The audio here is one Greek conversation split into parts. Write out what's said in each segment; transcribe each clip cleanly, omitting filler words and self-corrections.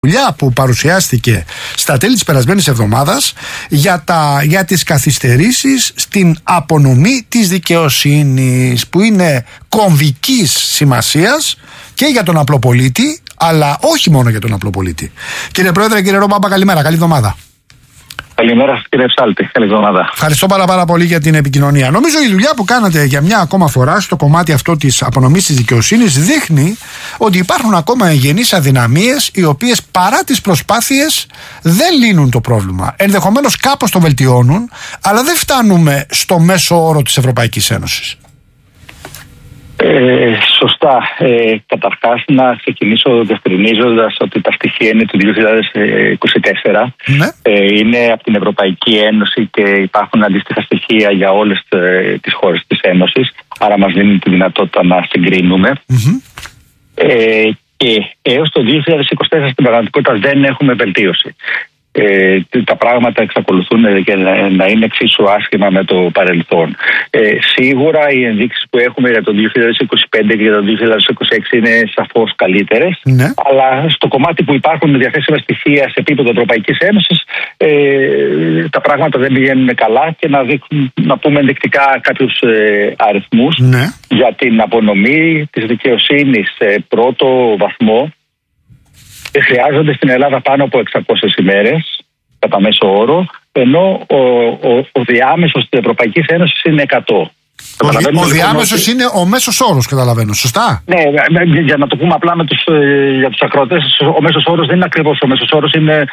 Δουλειά που παρουσιάστηκε στα τέλη της περασμένης εβδομάδας για τις καθυστερήσεις στην απονομή της δικαιοσύνης, που είναι κομβικής σημασίας και για τον απλό πολίτη, αλλά όχι μόνο για τον απλό πολίτη. Κύριε Πρόεδρε, κύριε Ρομπάμπα, καλημέρα, καλή εβδομάδα. Καλημέρα σας, κύριε Ψάλτη. Καλή εβδομάδα. Ευχαριστώ πάρα πολύ για την επικοινωνία. Νομίζω η δουλειά που κάνατε για μια ακόμα φορά στο κομμάτι αυτό της απονομής της δικαιοσύνης δείχνει ότι υπάρχουν ακόμα εγγενείς αδυναμίες, οι οποίες παρά τις προσπάθειες δεν λύνουν το πρόβλημα. Ενδεχομένως κάπως το βελτιώνουν, αλλά δεν φτάνουμε στο μέσο όρο της Ευρωπαϊκής Ένωσης. Σωστά. Καταρχάς να ξεκινήσω διευκρινίζοντας ότι τα στοιχεία είναι του 2024. Ναι. Είναι από την Ευρωπαϊκή Ένωση και υπάρχουν αντίστοιχα στοιχεία για όλες τις χώρες της Ένωσης. Άρα μας δίνουν τη δυνατότητα να συγκρίνουμε. Και έως το 2024 στην πραγματικότητα δεν έχουμε βελτίωση. Τα πράγματα εξακολουθούν και να είναι εξίσου άσχημα με το παρελθόν. Σίγουρα οι ενδείξεις που έχουμε για το 2025 και για το 2026 είναι σαφώς καλύτερες. Ναι. Αλλά στο κομμάτι που υπάρχουν διαθέσιμα στοιχεία σε επίπεδο Ευρωπαϊκής Ένωσης, τα πράγματα δεν πηγαίνουν καλά. Και να πούμε ενδεικτικά κάποιους αριθμούς. Ναι. Για την απονομή της δικαιοσύνης σε πρώτο βαθμό. Χρειάζονται στην Ελλάδα πάνω από 600 ημέρες κατά μέσο όρο, ενώ ο διάμεσος της Ευρωπαϊκής Ένωσης είναι 100. Ο διάμεσος είναι ο μέσος όρος, καταλαβαίνω, σωστά? Ναι, για να το πούμε απλά για τους ακροατές, ο μέσος όρος δεν είναι ακριβώς ο μέσος όρος, είναι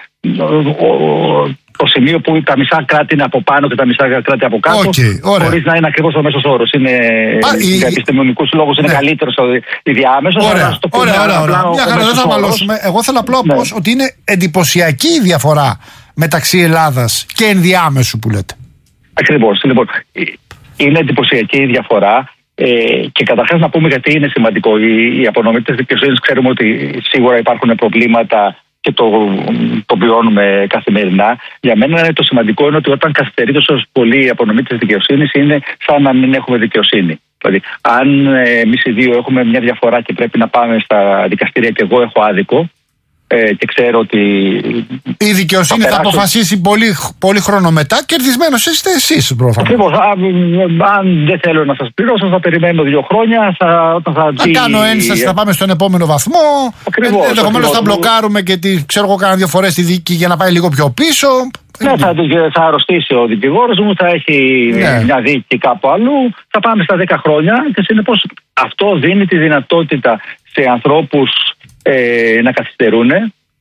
το σημείο που τα μισά κράτη είναι από πάνω και τα μισά κράτη από κάτω, χωρίς να είναι ακριβώς ο μέσος όρος. Για επιστημονικούς λόγους είναι καλύτερος ο διάμεσος. Ωραία. Μια χαρά, δεν θα μαλώσουμε. Εγώ θέλω απλά να πω ότι είναι εντυπωσιακή η διαφορά μεταξύ Ελλάδας και ενδιάμεσου που λέτε. Ακριβώς. Λοιπόν, είναι εντυπωσιακή η διαφορά. Και καταρχάς να πούμε γιατί είναι σημαντικό. Η απονομή της δικαιοσύνης, ξέρουμε ότι σίγουρα υπάρχουν προβλήματα και το βιώνουμε καθημερινά. Για μένα το σημαντικό είναι ότι όταν καθυστερεί τόσο πολύ η απονομή της δικαιοσύνης, είναι σαν να μην έχουμε δικαιοσύνη. Δηλαδή, αν εμείς οι δύο έχουμε μια διαφορά και πρέπει να πάμε στα δικαστήρια και εγώ έχω άδικο, και ξέρω ότι η δικαιοσύνη θα αποφασίσει πολύ χρόνο μετά, κερδισμένος είστε εσείς προφανώς. Ακριβώς. Αν δεν θέλω να σας πληρώσω, θα περιμένω 2 χρόνια. Θα κάνω ένσταση, θα πάμε στον επόμενο βαθμό. Ενδεχομένως θα μπλοκάρουμε και ξέρω εγώ κάνα 2 φορές τη δίκη για να πάει λίγο πιο πίσω. Ναι, θα αρρωστήσει ο δικηγόρος μου, θα έχει μια δίκη κάπου αλλού. Θα πάμε στα 10 χρόνια και συνεπώς αυτό δίνει τη δυνατότητα σε ανθρώπους να καθυστερούν.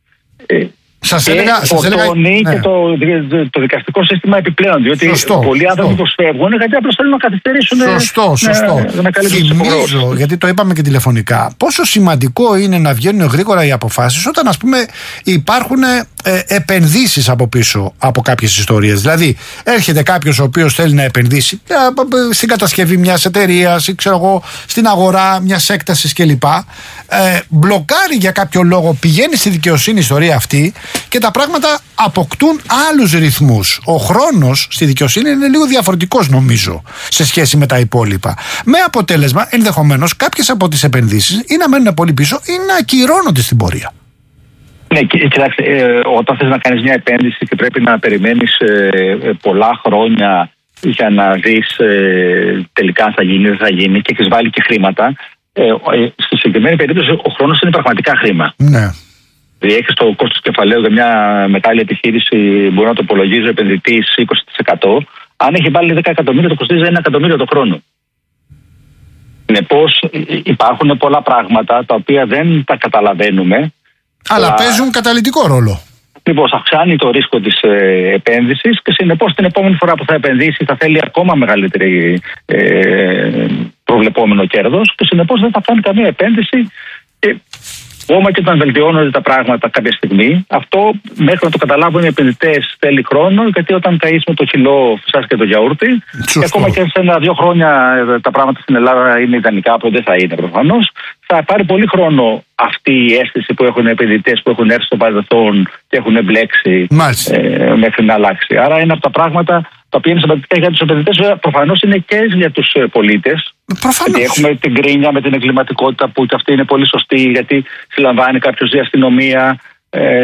Σας έλεγα. Και το δικαστικό σύστημα επιπλέον. Διότι πολλοί άνθρωποι προσφεύγουν γιατί απλώς θέλουν να καθυστερήσουν. Σωστό. Θυμίζω, γιατί το είπαμε και τηλεφωνικά, πόσο σημαντικό είναι να βγαίνουν γρήγορα οι αποφάσεις όταν, ας πούμε, υπάρχουν επενδύσεις από πίσω από κάποιες ιστορίες. Δηλαδή, έρχεται κάποιος ο οποίος θέλει να επενδύσει στην κατασκευή μιας εταιρείας ή ξέρω εγώ, στην αγορά μιας έκτασης κλπ. Μπλοκάρει για κάποιο λόγο, πηγαίνει στη δικαιοσύνη η ιστορία αυτή και τα πράγματα αποκτούν άλλους ρυθμούς. Ο χρόνος στη δικαιοσύνη είναι λίγο διαφορετικός, νομίζω, σε σχέση με τα υπόλοιπα. Με αποτέλεσμα, ενδεχομένως, κάποιες από τις επενδύσεις ή να μένουν πολύ πίσω ή να ακυρώνονται στην πορεία. Ναι, κοιτάξτε, όταν θες να κάνεις μια επένδυση και πρέπει να περιμένεις πολλά χρόνια για να δεις τελικά αν θα γίνει ή δεν θα γίνει και έχεις βάλει και χρήματα, στη συγκεκριμένη περίπτωση ο χρόνος είναι πραγματικά χρήμα. Ναι. Δηλαδή έχεις το κόστος κεφαλαίου για μια μετάλλια επιχείρηση, μπορεί να το υπολογίζει ο επενδυτής 20%. Αν έχει βάλει 10 εκατομμύρια, το κοστίζει 1 εκατομμύριο το χρόνο. Συνεπώς υπάρχουν πολλά πράγματα τα οποία δεν τα καταλαβαίνουμε. Αλλά παίζουν καταλυτικό ρόλο. Ακριβώς, αυξάνει το ρίσκο της επένδυσης και συνεπώς την επόμενη φορά που θα επενδύσει θα θέλει ακόμα μεγαλύτερη προβλεπόμενο κέρδος και συνεπώς δεν θα κάνει καμία επένδυση. Ακόμα και όταν βελτιώνονται τα πράγματα κάποια στιγμή, αυτό μέχρι να το καταλάβουν οι επενδυτές θέλει χρόνο, γιατί όταν καείς με το κιλό φυσάς και το γιαούρτι. Και ακόμα και σε 1-2 χρόνια τα πράγματα στην Ελλάδα είναι ιδανικά, που δεν θα είναι προφανώς. Θα πάρει πολύ χρόνο αυτή η αίσθηση που έχουν οι επενδυτές που έχουν έρθει στο παρελθόν και έχουν μπλέξει μέχρι να αλλάξει. Άρα είναι από τα πράγματα τα οποία είναι σημαντικά για τους επενδυτές, προφανώς είναι και για τους πολίτες. Γιατί έχουμε την κρίνια με την εγκληματικότητα που και αυτή είναι πολύ σωστή, γιατί συλλαμβάνει κάποιος η αστυνομία,